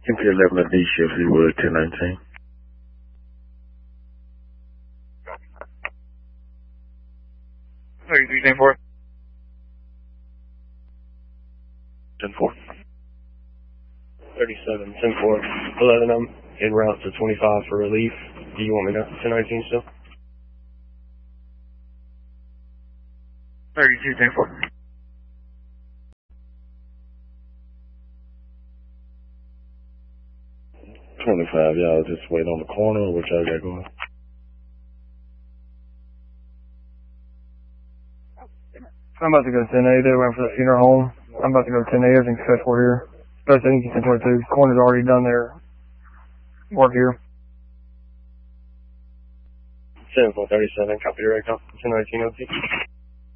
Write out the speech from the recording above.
MP 11 at D shift, you would 1019. Sorry, 310-4. 10-4. 37, 10-4, 11, I'm en route to 25 for relief. Do you want me to 1019 still? 32-10-4. $25, y'all just wait on the corner, what y'all got going? I'm about to go to 10A. They're waiting for the funeral home. I'm about to go to 10A. Everything's set for here. Best thing, 1022. Corner's already done their work here. 10-4, 37, copy direct, 1019 OT.